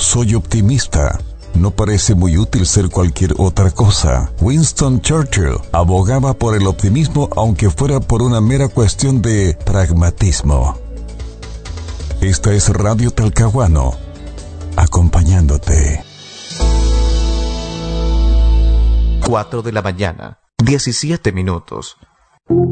soy optimista. No parece muy útil ser cualquier otra cosa. Winston Churchill abogaba por el optimismo aunque fuera por una mera cuestión de pragmatismo. Esta es Radio Talcahuano, acompañándote. 4 de la mañana, 17 minutos.